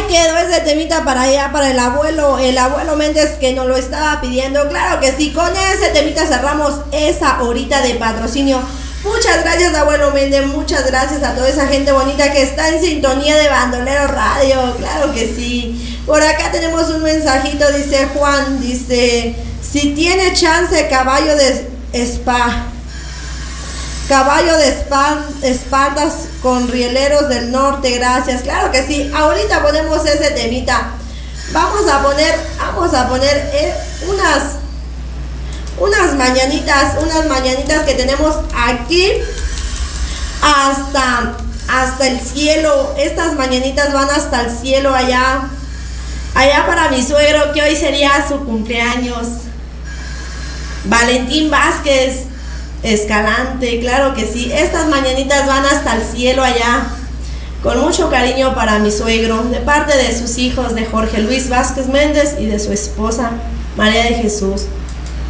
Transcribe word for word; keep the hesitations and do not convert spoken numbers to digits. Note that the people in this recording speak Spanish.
quedó ese temita para allá, para el abuelo, el abuelo Méndez que nos lo estaba pidiendo. Claro que sí, con ese temita cerramos esa horita de patrocinio. Muchas gracias, abuelo Méndez, muchas gracias a toda esa gente bonita que está en sintonía de Bandolero Radio, claro que sí. Por acá tenemos un mensajito, dice Juan, dice, si tiene chance caballo de spa, caballo de spa, espaldas con rieleros del norte, gracias, claro que sí. Ahorita ponemos ese temita, vamos a poner, vamos a poner eh, unas... unas mañanitas, unas mañanitas que tenemos aquí hasta, hasta el cielo. Estas mañanitas van hasta el cielo allá, allá para mi suegro, que hoy sería su cumpleaños. Valentín Vázquez Escalante, claro que sí. Estas mañanitas van hasta el cielo allá, con mucho cariño para mi suegro, de parte de sus hijos, de Jorge Luis Vázquez Méndez y de su esposa María de Jesús.